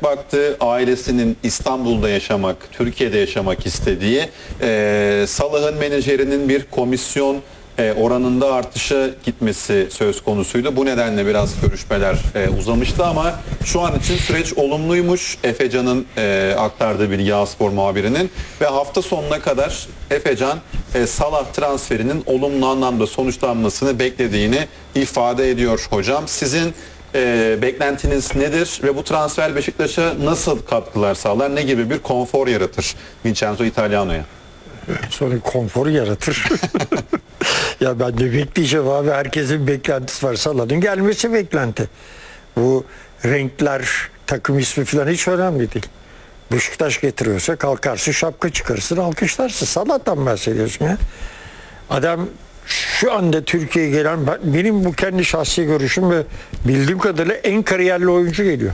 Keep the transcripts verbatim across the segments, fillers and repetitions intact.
dönüp baktı, ailesinin İstanbul'da yaşamak, Türkiye'de yaşamak istediği, e, Salah'ın menajerinin bir komisyon e, oranında artışa gitmesi söz konusuydu. Bu nedenle biraz görüşmeler e, uzamıştı ama şu an için süreç olumluymuş. Efecan'ın e, aktardığı bilgi A-Spor muhabirinin ve hafta sonuna kadar Efecan e, Salah transferinin olumlu anlamda sonuçlanmasını beklediğini ifade ediyor hocam. Sizin e, beklentiniz nedir ve bu transfer Beşiktaş'a nasıl katkılar sağlar? Ne gibi bir konfor yaratır Vincenzo Italiano'ya? Sonra konfor yaratır. Ya ben de bekleyeceğim abi. Herkesin beklentisi var. Salah'ın gelmesi beklenti. Bu renkler, takım ismi falan hiç önemli değil. Beşiktaş getiriyorsa kalkarsın, şapka çıkarırsın, alkışlarsın. Salah'tan bahsediyorsun ya. Adam şu anda Türkiye'ye gelen, benim bu kendi şahsi görüşüm ve bildiğim kadarıyla en kariyerli oyuncu geliyor.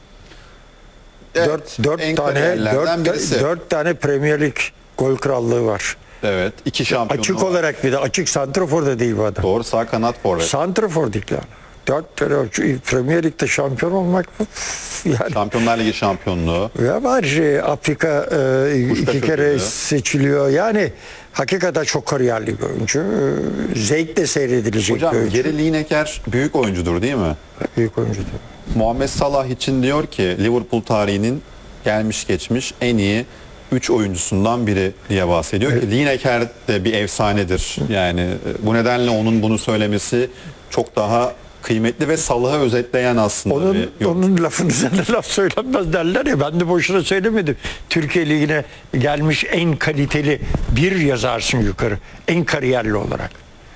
Evet, dört, dört en tane kariyerlerden dört, birisi. dört tane Premier Lig gol krallığı var. Evet, iki şampiyonluğu Açık var. olarak bir de açık santrafor da değil bu adam. Doğru, sağ kanat forvet. Santrafor değil yani. Dört tane Premier Lig'de şampiyon olmak yani. Şampiyonlar Ligi şampiyonluğu. Ya var şey, Afrika e, Kuşkaş iki kere ödülü. seçiliyor. Yani hakikaten çok kariyerli bir oyuncu. E, Zevkle seyredilecek Hocam bir oyuncu. Geri Lineker büyük oyuncudur değil mi? Büyük oyuncu. Muhammed Salah için diyor ki Liverpool tarihinin gelmiş geçmiş en iyi üç oyuncusundan biri diye bahsediyor ki Lineker de bir efsanedir. Yani e, bu nedenle onun bunu söylemesi çok daha kıymetli ve Salah'ı özetleyen aslında Onun, bir yorum. onun lafın üzerine laf söylenmez derler ya, ben de boşuna söylemedim. Türkiye Ligi'ne gelmiş en kaliteli bir yazarsın yukarı. En kariyerli olarak.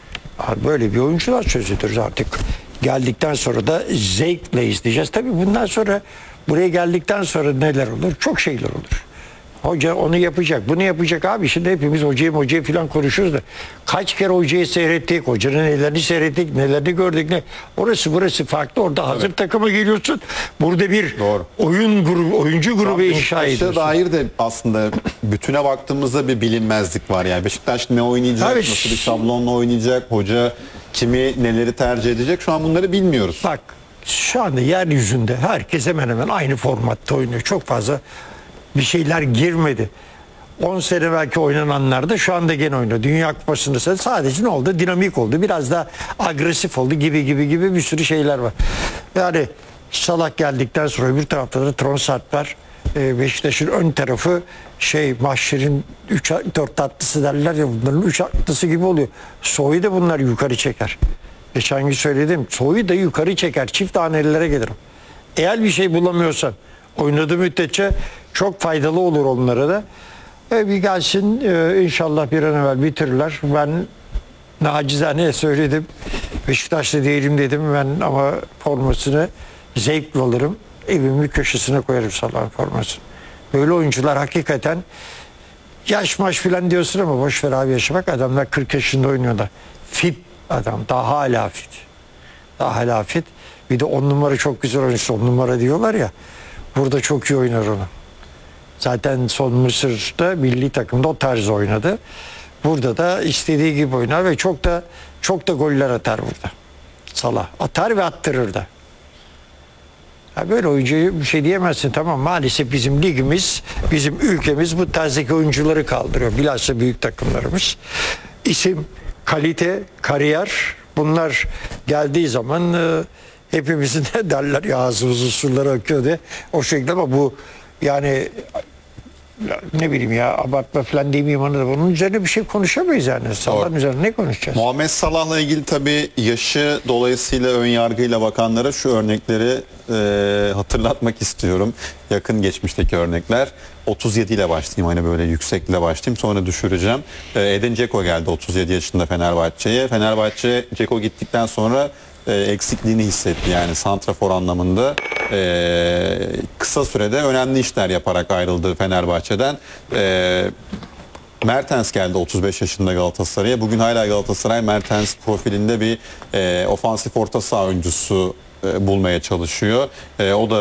Abi böyle bir oyuncular sözüdür artık. Geldikten sonra da zevkle izleyeceğiz. Tabii bundan sonra buraya geldikten sonra neler olur? Çok şeyler olur. Hoca onu yapacak, bunu yapacak abi. Şimdi hepimiz hocayı hocayı falan konuşuyoruz da kaç kere hocayı seyrettik, hocanın nelerini seyrettik, nelerini gördük, ne orası burası farklı. Orada hazır evet. takıma geliyorsun. Burada bir Doğru. oyun grubu, oyuncu grubu inşa ediyorsun. Beşiktaş'a dair de aslında bütüne baktığımızda bir bilinmezlik var yani. Beşiktaş ne oynayacak, Abi, nasıl bir şablonla oynayacak, hoca kimi neleri tercih edecek şu an bunları bilmiyoruz. Bak şu anda yeryüzünde herkes hemen hemen aynı formatta oynuyor. Çok fazla bir şeyler girmedi. on sene belki oynananlar da şu anda gene oynuyor. Dünya Kupası'nda sadece ne oldu? Dinamik oldu. Biraz da agresif oldu gibi gibi gibi bir sürü şeyler var. Yani Salah geldikten sonra öbür tarafta da Trossard var. Ee, Beşiktaş'ın ön tarafı şey Mahşer'in üç dört atlısı derler ya, bunların üç atlısı gibi oluyor. Soğu'yu da bunlar yukarı çeker. Geçen gün söyledim. Soğu'yu da yukarı çeker. Çift tanelilere gelirim. Eğer bir şey bulamıyorsan oynadığı müddetçe çok faydalı olur onlara da. E, bir gelsin e, inşallah bir an evvel bitirirler. Ben nacizane söyledim. Beşiktaşlı değilim dedim ben ama formasını zevkle alırım. Evimin bir köşesine koyarım Salah'ın formasını. Böyle oyuncular hakikaten yaş maş filan diyorsun ama boş ver abi yaşa, bak adamlar kırk yaşında oynuyorlar. Fit adam, daha hala fit. Daha hala fit. Bir de on numara çok güzel oynuyor. On numara diyorlar ya. Burada çok iyi oynar onu. Zaten son Mısır'da milli takımda o tarz oynadı. Burada da istediği gibi oynar ve çok da çok da goller atar burada. Salah atar ve attırır da. Ya böyle oyuncuya bir şey diyemezsin, tamam. Maalesef bizim ligimiz, bizim ülkemiz bu tarzdaki oyuncuları kaldırıyor. Bilhassa büyük takımlarımız. İsim, kalite, kariyer, bunlar geldiği zaman e, hepimizin de derler ya ağzımızın suları akıyor diye. O şekilde ama bu yani ne bileyim ya, abartma falan demeyeyim onu da. Bunun üzerine bir şey konuşamayız yani. Salah'ın üzerine ne konuşacağız? Muhammed Salah'la ilgili tabii yaşı dolayısıyla ön yargıyla bakanlara şu örnekleri e, hatırlatmak istiyorum. Yakın geçmişteki örnekler. otuz yedi ile başlayayım, hani böyle yüksekle başlayayım, sonra düşüreceğim. E, Edin Dzeko geldi otuz yedi yaşında Fenerbahçe'ye. Fenerbahçe Dzeko gittikten sonra e, eksikliğini hissetti yani santrafor anlamında. E, kısa sürede önemli işler yaparak ayrıldı Fenerbahçe'den. E, Mertens geldi otuz beş yaşında Galatasaray'a. Bugün hala Galatasaray Mertens profilinde bir e, ofansif orta saha oyuncusu e, bulmaya çalışıyor. E, o da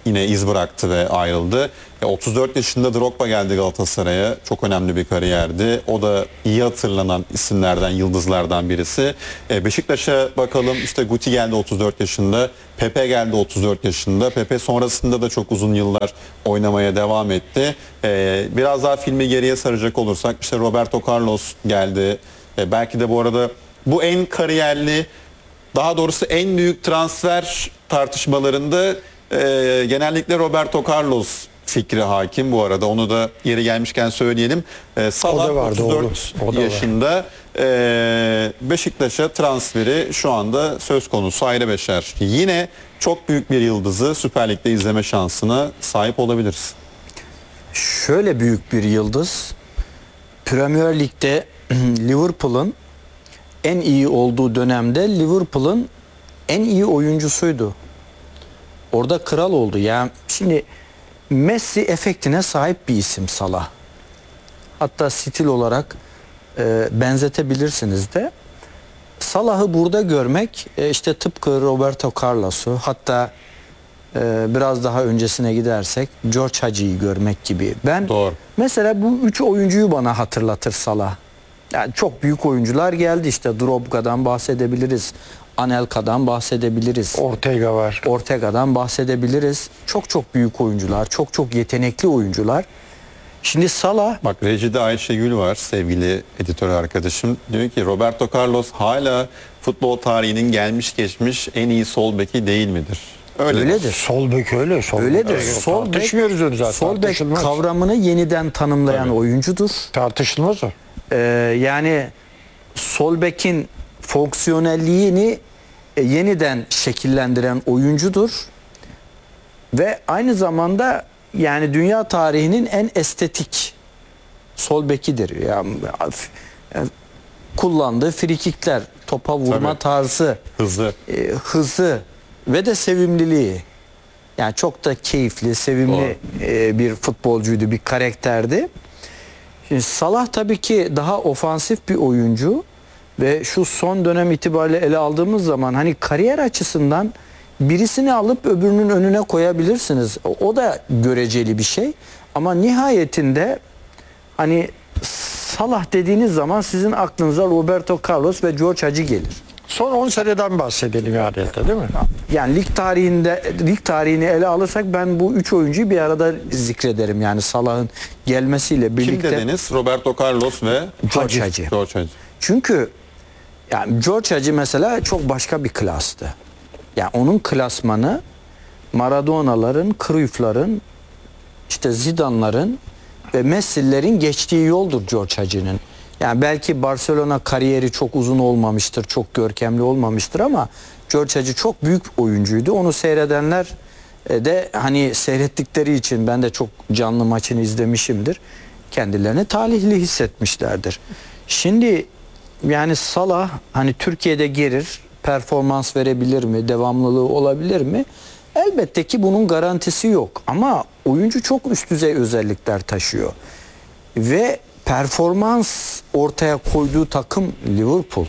yine iz bıraktı ve ayrıldı. E, otuz dört yaşında Drogba geldi Galatasaray'a. Çok önemli bir kariyerdi. O da iyi hatırlanan isimlerden, yıldızlardan birisi. E, Beşiktaş'a bakalım. İşte Guti geldi otuz dört yaşında. Pepe geldi otuz dört yaşında. Pepe sonrasında da çok uzun yıllar oynamaya devam etti. E, biraz daha filmi geriye saracak olursak işte Roberto Carlos geldi. E, belki de bu arada bu en kariyerli, daha doğrusu en büyük transfer tartışmalarında e, genellikle Roberto Carlos fikri hakim bu arada. Onu da yeri gelmişken söyleyelim. E, Salah vardı, otuz dört o da yaşında e, Beşiktaş'a transferi şu anda söz konusu. Ayrı beşer. Yine çok büyük bir yıldızı Süper Lig'de izleme şansına sahip olabiliriz. Şöyle büyük bir yıldız. Premier Lig'de Liverpool'un en iyi olduğu dönemde Liverpool'un en iyi oyuncusuydu. Orada kral oldu. Yani şimdi Messi efektine sahip bir isim Salah. Hatta stil olarak e, benzetebilirsiniz de. Salah'ı burada görmek e, işte tıpkı Roberto Carlos'u, hatta e, biraz daha öncesine gidersek George Hagi'yi görmek gibi. Ben Doğru. mesela bu üç oyuncuyu bana hatırlatır Salah. Yani çok büyük oyuncular geldi, işte Drogba'dan bahsedebiliriz. Anelka'dan bahsedebiliriz. Ortega var. Ortega'dan bahsedebiliriz. Çok çok büyük oyuncular, çok çok yetenekli oyuncular. Şimdi Salah, Bak rejide Ayşegül var, sevgili editör arkadaşım. Diyor ki Roberto Carlos hala futbol tarihinin gelmiş geçmiş en iyi sol beki değil midir? Öyle. öyledir. Sol bek öyle. Sol Öyledir. bek. Sol bek, Tartışmıyoruz onu zaten. sol bek Tartışılmaz. kavramını yeniden tanımlayan Tabii. oyuncudur. Tartışılmaz o. Ee, yani sol bekin fonksiyonelliğini e, yeniden şekillendiren oyuncudur. Ve aynı zamanda yani dünya tarihinin en estetik sol bekidir. Yani, yani kullandığı frikikler, topa vurma Tabii. tarzı, Hızlı. e, hızı ve de sevimliliği. Yani çok da keyifli, sevimli e, bir futbolcuydu, bir karakterdi. Şimdi Salah tabii ki daha ofansif bir oyuncu ve şu son dönem itibariyle ele aldığımız zaman hani kariyer açısından birisini alıp öbürünün önüne koyabilirsiniz. O, o da göreceli bir şey. Ama nihayetinde hani Salah dediğiniz zaman sizin aklınıza Roberto Carlos ve George Hagi gelir. Son on seneden bahsedelim adeta, değil mi? Yani lig tarihinde lig tarihini ele alırsak ben bu üç oyuncuyu bir arada zikrederim. Yani Salah'ın gelmesiyle Kim birlikte. dediniz? Roberto Carlos ve George Hagi. George Hagi. Çünkü yani George Hagi mesela çok başka bir klastı. Yani onun klasmanı Maradona'ların, Cruyff'ların, işte Zidane'ların ve Messi'lerin geçtiği yoldur George Hagi'nin. Yani belki Barcelona kariyeri çok uzun olmamıştır, çok görkemli olmamıştır ama George Hagi çok büyük oyuncuydu. Onu seyredenler de hani seyrettikleri için, ben de çok canlı maçını izlemişimdir, kendilerini talihli hissetmişlerdir. Şimdi yani Salah hani Türkiye'de gelir, performans verebilir mi, devamlılığı olabilir mi? Elbette ki bunun garantisi yok ama oyuncu çok üst düzey özellikler taşıyor. Ve performans ortaya koyduğu takım Liverpool.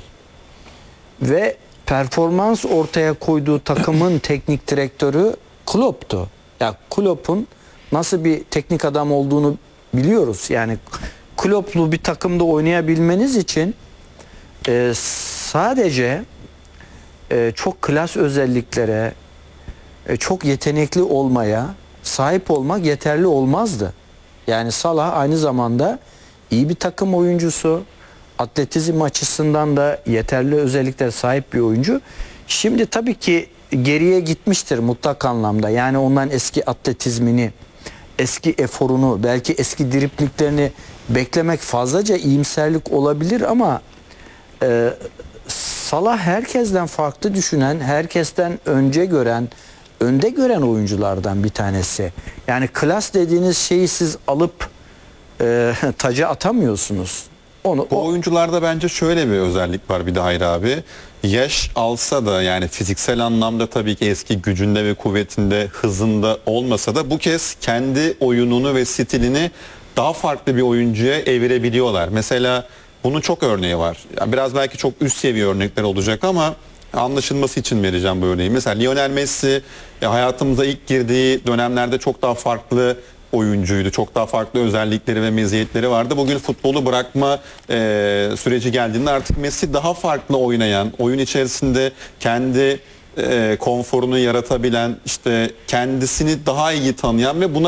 Ve performans ortaya koyduğu takımın teknik direktörü Klopp'tu. Ya yani Klopp'un nasıl bir teknik adam olduğunu biliyoruz. Yani Klopp'lu bir takımda oynayabilmeniz için e, sadece e, çok klas özelliklere, e, çok yetenekli olmaya sahip olmak yeterli olmazdı. Yani Salah aynı zamanda iyi bir takım oyuncusu, atletizm açısından da yeterli özelliklere sahip bir oyuncu. Şimdi tabii ki geriye gitmiştir mutlak anlamda. Yani ondan eski atletizmini, eski eforunu, belki eski dripliklerini beklemek fazlaca iyimserlik olabilir ama e, Salah herkesten farklı düşünen, herkesten önce gören, önde gören oyunculardan bir tanesi. Yani klas dediğiniz şeyi siz alıp e, taca atamıyorsunuz. Onu Bu o, oyuncularda bence şöyle bir özellik var bir de Hayri abi. Yaş alsa da yani fiziksel anlamda tabii ki eski gücünde ve kuvvetinde, hızında olmasa da bu kez kendi oyununu ve stilini daha farklı bir oyuncuya evirebiliyorlar. Mesela bunun çok örneği var. Yani biraz belki çok üst seviye örnekler olacak ama Anlaşılması için vereceğim bu örneği. Mesela Lionel Messi e, hayatımıza ilk girdiği dönemlerde çok daha farklı oyuncuydu. Çok daha farklı özellikleri ve meziyetleri vardı. Bugün futbolu bırakma e, süreci geldiğinde artık Messi daha farklı oynayan, oyun içerisinde kendi e, konforunu yaratabilen, işte kendisini daha iyi tanıyan ve buna